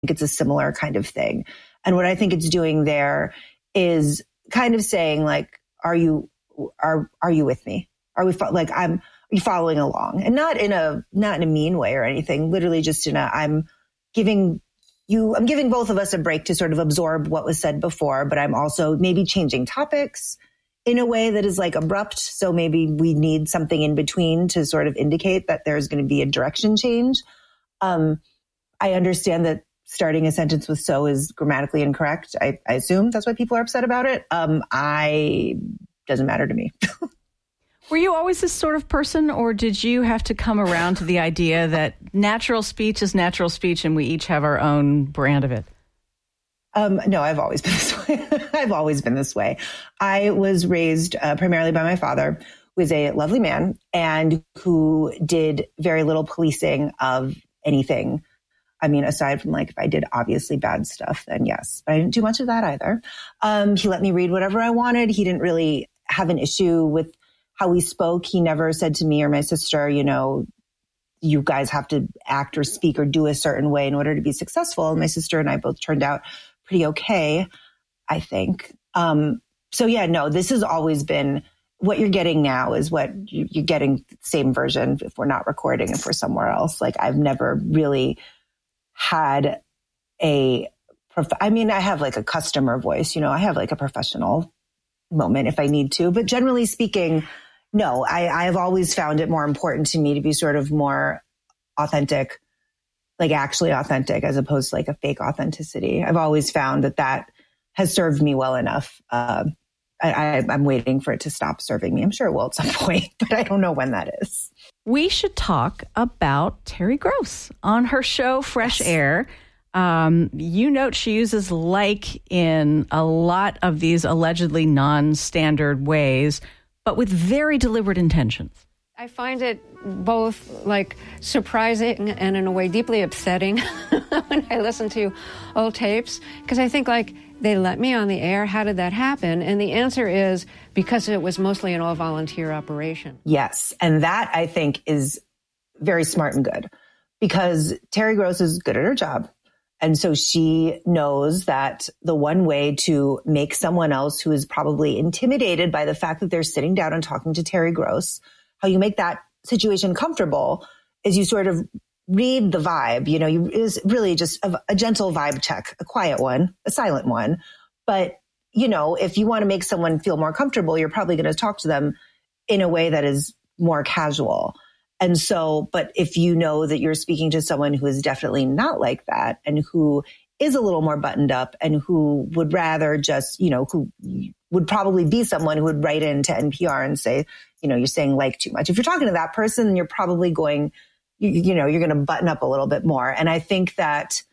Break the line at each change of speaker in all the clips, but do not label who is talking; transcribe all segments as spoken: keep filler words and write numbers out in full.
it's a similar kind of thing. And what I think it's doing there is kind of saying like, are you, are, are you with me? Are we fo- like, I'm, are you following along? And not in a, not in a mean way or anything, literally just in a, I'm giving you, I'm giving both of us a break to sort of absorb what was said before, but I'm also maybe changing topics in a way that is like abrupt. So maybe we need something in between to sort of indicate that there's going to be a direction change. Um, I understand that starting a sentence with so is grammatically incorrect. I, I assume that's why people are upset about it. Um, I, doesn't matter to me.
Were you always this sort of person, or did you have to come around to the idea that natural speech is natural speech and we each have our own brand of it?
Um, no, I've always been this way. I've always been this way. I was raised uh, primarily by my father, who is a lovely man and who did very little policing of anything. I mean, aside from like if I did obviously bad stuff, then yes, but I didn't do much of that either. Um, he let me read whatever I wanted. He didn't really have an issue with how we spoke. He never said to me or my sister, you know, you guys have to act or speak or do a certain way in order to be successful. And my sister and I both turned out pretty okay, I think. Um, so yeah, no, this has always been what you're getting now is what you, you're getting the same version if we're not recording, if we're somewhere else. Like I've never really had a, prof- I mean, I have like a customer voice, you know, I have like a professional moment if I need to, but generally speaking, no, I, I've always found it more important to me to be sort of more authentic, like actually authentic as opposed to like a fake authenticity. I've always found that that has served me well enough. Uh, I, I, I'm waiting for it to stop serving me. I'm sure it will at some point, but I don't know when that is.
We should talk about Terry Gross on her show, Fresh yes. Air. Um, you note she uses like in a lot of these allegedly non-standard ways, but with very deliberate intentions.
I find it both like surprising and in a way deeply upsetting when I listen to old tapes, because I think like they let me on the air. How did that happen? And the answer is because it was mostly an all volunteer operation.
Yes. And that I think is very smart and good because Terry Gross is good at her job. And so she knows that the one way to make someone else who is probably intimidated by the fact that they're sitting down and talking to Terry Gross, how you make that situation comfortable is you sort of read the vibe. You know, you is really just a, a gentle vibe check, a quiet one, a silent one. But, you know, if you want to make someone feel more comfortable, you're probably going to talk to them in a way that is more casual. And so, but if you know that you're speaking to someone who is definitely not like that and who is a little more buttoned up and who would rather just, you know, who would probably be someone who would write into N P R and say, you know, you're saying like too much. If you're talking to that person, you're probably going, you, you know, you're going to button up a little bit more. And I think that,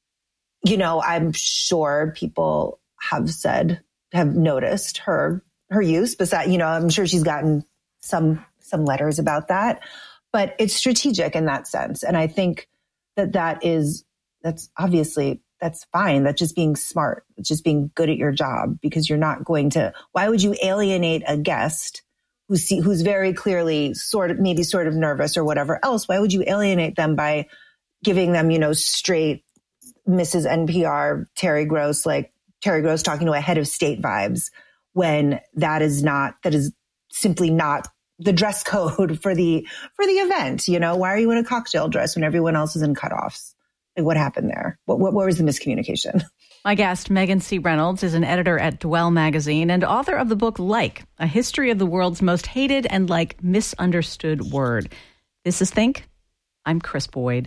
you know, I'm sure people have said, have noticed her, her use, besides, you know, I'm sure she's gotten some, some letters about that. But it's strategic in that sense. And I think that that is, that's obviously, that's fine. That's just being smart. It's just being good at your job because you're not going to, why would you alienate a guest who see, who's very clearly sort of, maybe sort of nervous or whatever else? Why would you alienate them by giving them, you know, straight Missus N P R, Terry Gross, like Terry Gross talking to a head of state vibes when that is not, that is simply not the dress code for the for the event. You know, why are you in a cocktail dress when everyone else is in cutoffs? Like, what happened there? What, what, what was the miscommunication?
My guest, Megan C. Reynolds, is an editor at Dwell Magazine and author of the book Like, A History of the World's Most Hated and Like Misunderstood Word. This is Think. I'm Chris Boyd.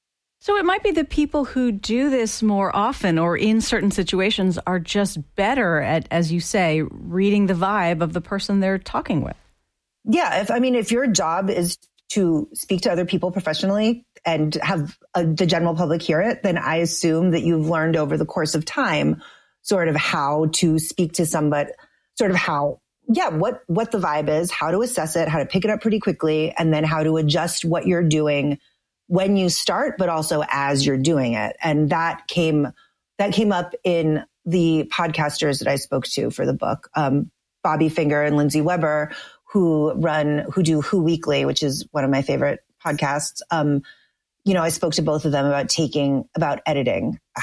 So it might be that people who do this more often or in certain situations are just better at, as you say, reading the vibe of the person they're talking with.
Yeah. If, I mean, if your job is to speak to other people professionally and have a, the general public hear it, then I assume that you've learned over the course of time sort of how to speak to somebody, sort of how, yeah, what, what the vibe is, how to assess it, how to pick it up pretty quickly, and then how to adjust what you're doing when you start, but also as you're doing it. And that came, that came up in the podcasters that I spoke to for the book, um, Bobby Finger and Lindsay Weber, who run, who do Who Weekly, which is one of my favorite podcasts. Um, you know, I spoke to both of them about taking, about editing,